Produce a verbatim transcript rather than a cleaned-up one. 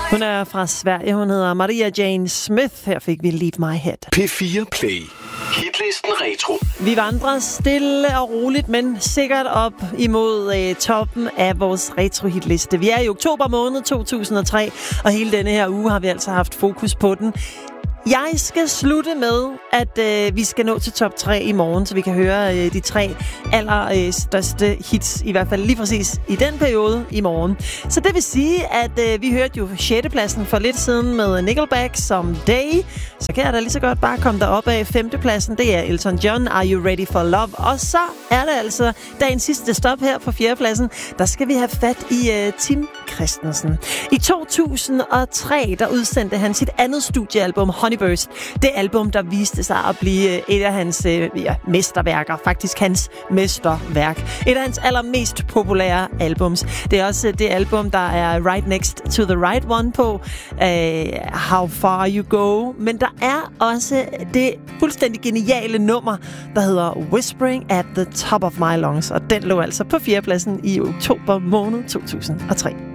Hun er fra Sverige. Hun hedder Maria Jane Smith. Her fik vi Leave My Head. P fire Play. Hitlisten Retro. Vi vandrer stille og roligt, men sikkert op imod øh, toppen af vores retro-hitliste. Vi er i oktober måned to tusind og tre, og hele denne her uge har vi altså haft fokus på den. Jeg skal slutte med, at øh, vi skal nå til top tre i morgen, så vi kan høre øh, de tre allerstørste øh, hits, i hvert fald lige præcis i den periode i morgen. Så det vil sige, at øh, vi hørte jo sjette pladsen for lidt siden med Nickelback som Day. Så kan jeg da lige så godt bare komme derop af. femte pladsen, det er Elton John, Are You Ready for Love? Og så er det altså dagens sidste stop her på fjerde pladsen. Der skal vi have fat i øh, Tim Christensen. I to tusind og tre, der udsendte han sit andet studiealbum, Honeyburst. Det album, der viste sig at blive et af hans øh, ja, mesterværker. Faktisk hans mesterværk. Et af hans allermest populære albums. Det er også det album, der er Right Next to the Right One på. Uh, How Far You Go. Men der er også det fuldstændig geniale nummer, der hedder Whispering at the Top of My Lungs. Og den lå altså på fjerdepladsen i oktober måned to tusind og tre.